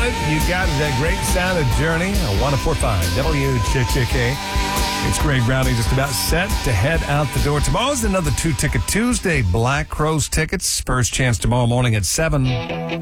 it. You got that great sound of Journey, 104.5 WCCK. It's Greg Brownie just about set to head out the door. Tomorrow's another 2-Ticket Tuesday. Black Crowes tickets. First chance tomorrow morning at 7.